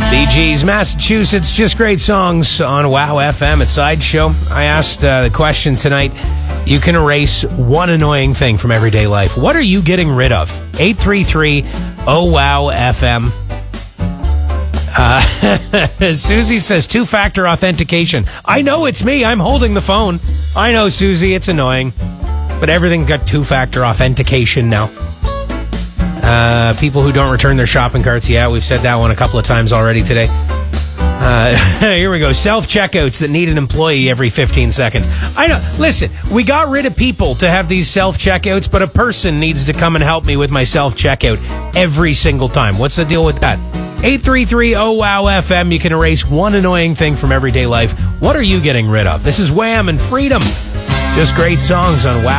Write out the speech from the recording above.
Bee Gees, Massachusetts, just great songs on WOW FM at Sideshow. I asked the question tonight, you can erase one annoying thing from everyday life. What are you getting rid of? 833-OWOW-FM. Susie says two-factor authentication. I know it's me. I'm holding the phone. I know, Susie, it's annoying. But everything got two-factor authentication now. People who don't return their shopping carts. Yeah, we've said that one a couple of times already today. Here we go. Self-checkouts that need an employee every 15 seconds. I know. Listen, we got rid of people to have these self-checkouts, but a person needs to come and help me with my self-checkout every single time. What's the deal with that? 833-OWOW-FM. You can erase one annoying thing from everyday life. What are you getting rid of? This is Wham and Freedom. Just great songs on WOW.